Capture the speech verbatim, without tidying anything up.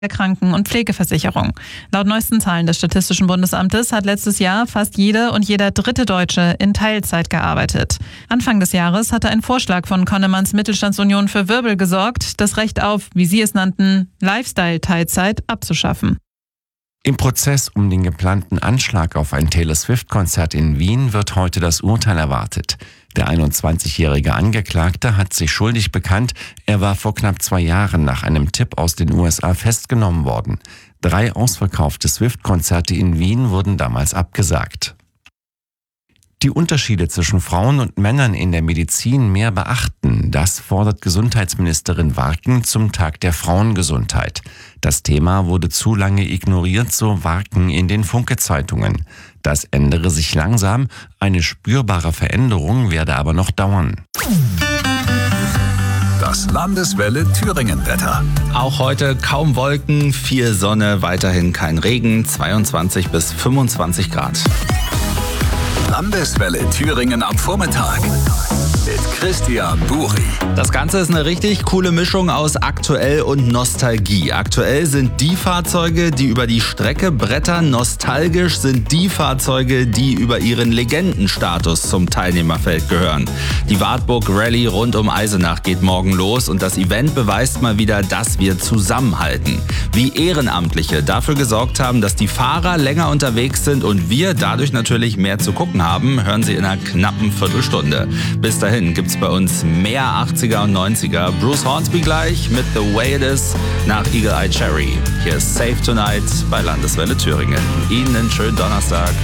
der Kranken- und Pflegeversicherung. Laut neuesten Zahlen des Statistischen Bundesamtes hat letztes Jahr fast jede und jeder dritte Deutsche in Teilzeit gearbeitet. Anfang des Jahres hatte ein Vorschlag von Connemanns Mittelstandsunion für Wirbel gesorgt, das Recht auf, wie sie es nannten, Lifestyle-Teilzeit abzuschaffen. Im Prozess um den geplanten Anschlag auf ein Taylor Swift-Konzert in Wien wird heute das Urteil erwartet. Der einundzwanzigjährige Angeklagte hat sich schuldig bekannt. Er war vor knapp zwei Jahren nach einem Tipp aus den U S A festgenommen worden. Drei ausverkaufte Swift-Konzerte in Wien wurden damals abgesagt. Die Unterschiede zwischen Frauen und Männern in der Medizin mehr beachten, das fordert Gesundheitsministerin Warken zum Tag der Frauengesundheit. Das Thema wurde zu lange ignoriert, so Warken in den Funke-Zeitungen. Das ändere sich langsam, eine spürbare Veränderung werde aber noch dauern. Das Landeswelle Thüringen-Wetter. Auch heute kaum Wolken, viel Sonne, weiterhin kein Regen, zweiundzwanzig bis fünfundzwanzig Grad. Landeswelle Thüringen am Vormittag mit Christian Buri. Das Ganze ist eine richtig coole Mischung aus aktuell und Nostalgie. Aktuell sind die Fahrzeuge, die über die Strecke brettern. Nostalgisch sind die Fahrzeuge, die über ihren Legendenstatus zum Teilnehmerfeld gehören. Die Wartburg Rallye rund um Eisenach geht morgen los und das Event beweist mal wieder, dass wir zusammenhalten. Wie Ehrenamtliche dafür gesorgt haben, dass die Fahrer länger unterwegs sind und wir dadurch natürlich mehr zu gucken haben, hören Sie in einer knappen Viertelstunde. Bis dahin gibt's bei uns mehr achtziger und neunziger. Bruce Hornsby gleich mit The Way It Is nach Eagle Eye Cherry. Hier ist Safe Tonight bei Landeswelle Thüringen. Ihnen einen schönen Donnerstag.